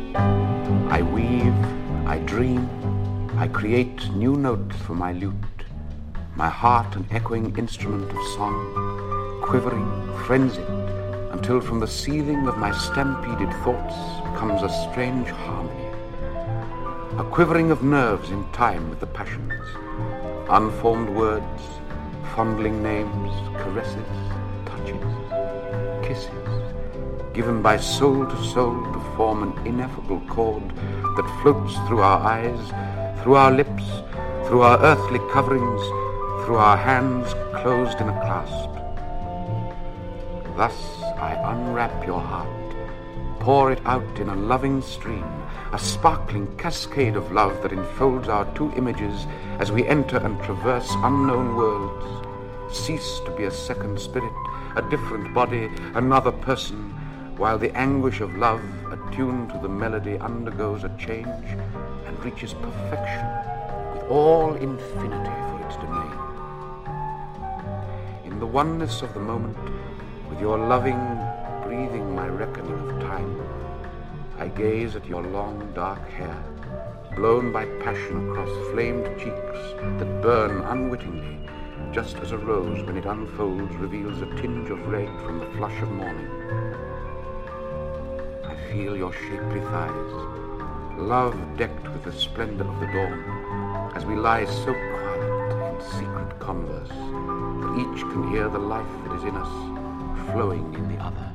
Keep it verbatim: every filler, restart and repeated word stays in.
I weave, I dream, I create new notes for my lute, my heart an echoing instrument of song, quivering, frenzied, until from the seething of my stampeded thoughts comes a strange harmony, a quivering of nerves in time with the passions, unformed words, fondling names, caresses, touches, kisses, given by soul to soul to form an ineffable chord that floats through our eyes, through our lips, through our earthly coverings, through our hands closed in a clasp. Thus I unwrap your heart, pour it out in a loving stream, a sparkling cascade of love that enfolds our two images as we enter and traverse unknown worlds, cease to be a second spirit, a different body, another person, while the anguish of love, attuned to the melody, undergoes a change and reaches perfection with all infinity for its domain. In the oneness of the moment, with your loving breathing my reckoning of time, I gaze at your long dark hair, blown by passion across flamed cheeks that burn unwittingly, just as a rose when it unfolds reveals a tinge of red from the flush of morning. I feel your shapely thighs, love decked with the splendor of the dawn, as we lie so quiet in secret converse that each can hear the life that is in us flowing in the other.